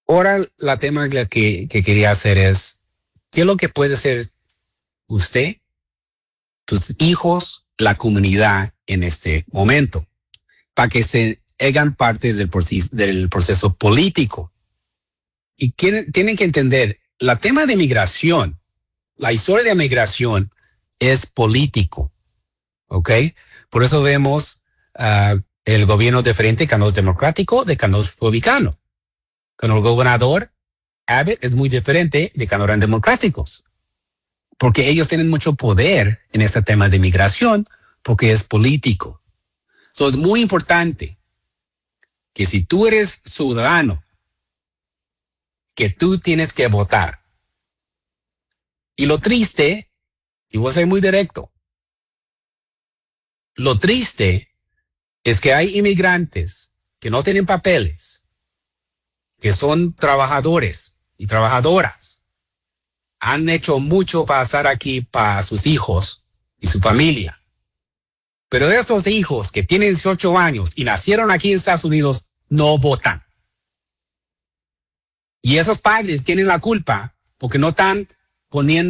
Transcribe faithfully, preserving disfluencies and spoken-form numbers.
Ahora, la tema que, que quería hacer es, ¿qué es lo que puede hacer usted, tus hijos, la comunidad en este momento, para que se hagan parte del proceso, del proceso político? Y quieren, tienen que entender, la tema de migración, la historia de migración es político, ¿ok? Por eso vemos uh, el gobierno diferente, cuando es democrático, de cuando es republicano. Cuando el gobernador Abbott es muy diferente de cuando eran democráticos, porque ellos tienen mucho poder en este tema de migración, porque es político. So, es muy importante que si tú eres ciudadano, que tú tienes que votar. Y lo triste, y voy a ser muy directo, lo triste es que hay inmigrantes que no tienen papeles, que son trabajadores y trabajadoras, han hecho mucho para estar aquí para sus hijos y su familia. Pero esos hijos que tienen dieciocho años y nacieron aquí en Estados Unidos no votan. Y esos padres tienen la culpa porque no están poniendo